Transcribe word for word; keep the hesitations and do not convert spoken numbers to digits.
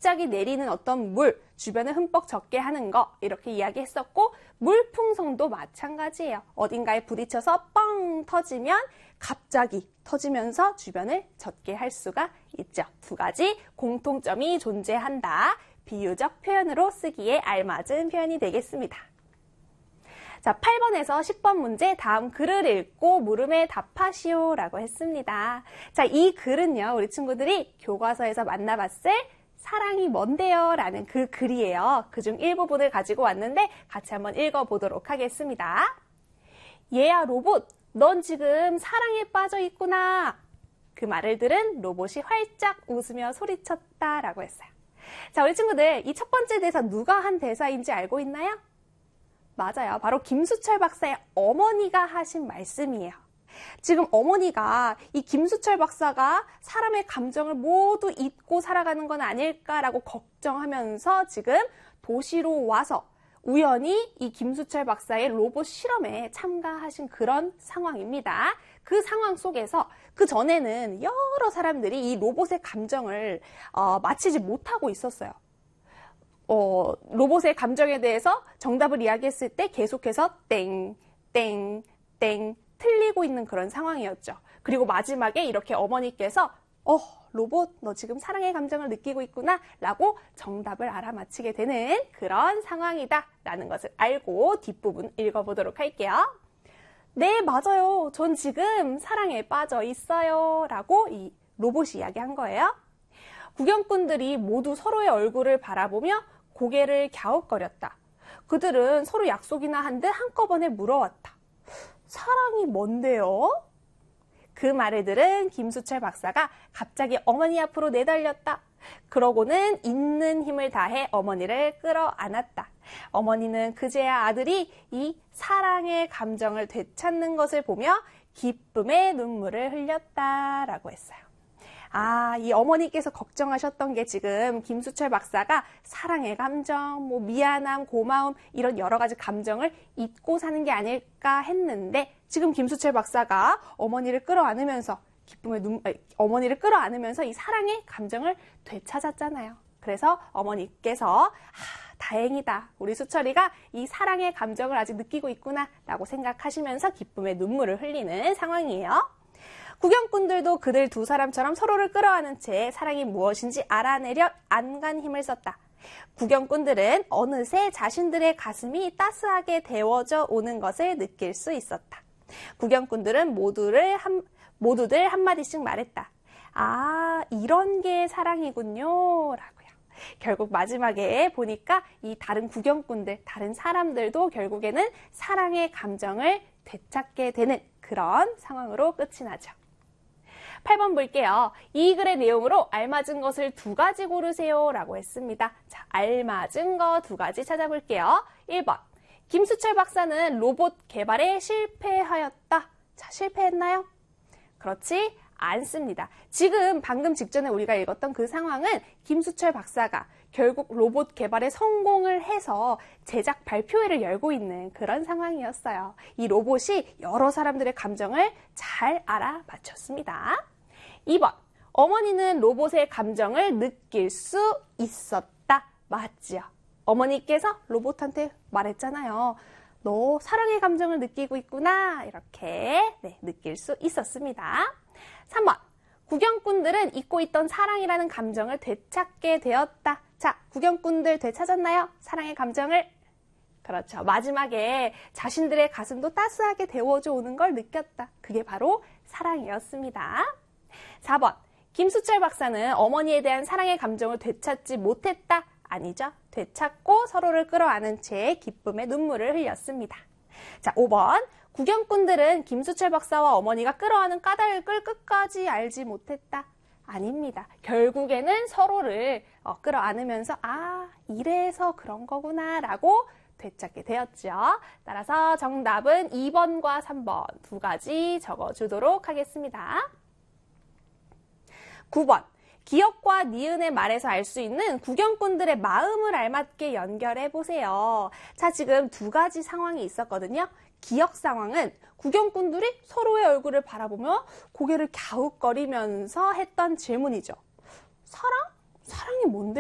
갑자기 내리는 어떤 물, 주변을 흠뻑 젖게 하는 거 이렇게 이야기했었고 물풍선도 마찬가지예요. 어딘가에 부딪혀서 뻥 터지면 갑자기 터지면서 주변을 젖게 할 수가 있죠. 두 가지 공통점이 존재한다. 비유적 표현으로 쓰기에 알맞은 표현이 되겠습니다. 자, 팔 번에서 십 번 문제 다음 글을 읽고 물음에 답하시오 라고 했습니다. 자, 이 글은요, 우리 친구들이 교과서에서 만나봤을 사랑이 뭔데요? 라는 그 글이에요. 그중 일부분을 가지고 왔는데 같이 한번 읽어보도록 하겠습니다. 얘야 로봇, 넌 지금 사랑에 빠져 있구나. 그 말을 들은 로봇이 활짝 웃으며 소리쳤다 라고 했어요. 자, 우리 친구들 이 첫 번째 대사 누가 한 대사인지 알고 있나요? 맞아요. 바로 김수철 박사의 어머니가 하신 말씀이에요. 지금 어머니가 이 김수철 박사가 사람의 감정을 모두 잊고 살아가는 건 아닐까라고 걱정하면서 지금 도시로 와서 우연히 이 김수철 박사의 로봇 실험에 참가하신 그런 상황입니다. 그 상황 속에서 그 전에는 여러 사람들이 이 로봇의 감정을 어, 맞히지 못하고 있었어요. 어, 로봇의 감정에 대해서 정답을 이야기했을 때 계속해서 땡, 땡, 땡 틀리고 있는 그런 상황이었죠. 그리고 마지막에 이렇게 어머니께서 어, 로봇 너 지금 사랑의 감정을 느끼고 있구나 라고 정답을 알아맞히게 되는 그런 상황이다 라는 것을 알고 뒷부분 읽어보도록 할게요. 네, 맞아요. 전 지금 사랑에 빠져 있어요 라고 이 로봇이 이야기한 거예요. 구경꾼들이 모두 서로의 얼굴을 바라보며 고개를 갸웃거렸다. 그들은 서로 약속이나 한 듯 한꺼번에 물어왔다. 사랑이 뭔데요? 그 말을 들은 김수철 박사가 갑자기 어머니 앞으로 내달렸다. 그러고는 있는 힘을 다해 어머니를 끌어안았다. 어머니는 그제야 아들이 이 사랑의 감정을 되찾는 것을 보며 기쁨의 눈물을 흘렸다라고 했어요. 아, 이 어머니께서 걱정하셨던 게 지금 김수철 박사가 사랑의 감정, 뭐 미안함, 고마움 이런 여러 가지 감정을 잊고 사는 게 아닐까 했는데 지금 김수철 박사가 어머니를 끌어안으면서 기쁨의 눈, 어머니를 끌어안으면서 이 사랑의 감정을 되찾았잖아요. 그래서 어머니께서 아, 다행이다. 우리 수철이가 이 사랑의 감정을 아직 느끼고 있구나 라고 생각하시면서 기쁨의 눈물을 흘리는 상황이에요. 구경꾼들도 그들 두 사람처럼 서로를 끌어안은 채 사랑이 무엇인지 알아내려 안간 힘을 썼다. 구경꾼들은 어느새 자신들의 가슴이 따스하게 데워져 오는 것을 느낄 수 있었다. 구경꾼들은 모두를 한, 모두들 한마디씩 말했다. 아, 이런 게 사랑이군요. 라고요. 결국 마지막에 보니까 이 다른 구경꾼들, 다른 사람들도 결국에는 사랑의 감정을 되찾게 되는 그런 상황으로 끝이 나죠. 팔 번 볼게요. 이 글의 내용으로 알맞은 것을 두 가지 고르세요 라고 했습니다. 자, 알맞은 거 두 가지 찾아볼게요. 일 번, 김수철 박사는 로봇 개발에 실패하였다. 자, 실패했나요? 그렇지 않습니다. 지금 방금 직전에 우리가 읽었던 그 상황은 김수철 박사가 결국 로봇 개발에 성공을 해서 제작 발표회를 열고 있는 그런 상황이었어요. 이 로봇이 여러 사람들의 감정을 잘 알아맞혔습니다. 이 번, 어머니는 로봇의 감정을 느낄 수 있었다. 맞지요? 어머니께서 로봇한테 말했잖아요. 너 사랑의 감정을 느끼고 있구나. 이렇게 네, 느낄 수 있었습니다. 삼 번, 구경꾼들은 잊고 있던 사랑이라는 감정을 되찾게 되었다. 자, 구경꾼들 되찾았나요? 사랑의 감정을? 그렇죠. 마지막에 자신들의 가슴도 따스하게 데워져 오는 걸 느꼈다. 그게 바로 사랑이었습니다. 사 번, 김수철 박사는 어머니에 대한 사랑의 감정을 되찾지 못했다. 아니죠. 되찾고 서로를 끌어안은 채 기쁨의 눈물을 흘렸습니다. 자, 오 번, 구경꾼들은 김수철 박사와 어머니가 끌어안은 까닭을 끝까지 알지 못했다. 아닙니다. 결국에는 서로를 어, 끌어안으면서 아, 이래서 그런 거구나 라고 되찾게 되었죠. 따라서 정답은 이 번과 삼 번 두 가지 적어주도록 하겠습니다. 구 번, 기억과 니은의 말에서 알 수 있는 구경꾼들의 마음을 알맞게 연결해 보세요. 자, 지금 두 가지 상황이 있었거든요. 기억 상황은 구경꾼들이 서로의 얼굴을 바라보며 고개를 갸웃거리면서 했던 질문이죠. 사랑? 사랑이 뭔데?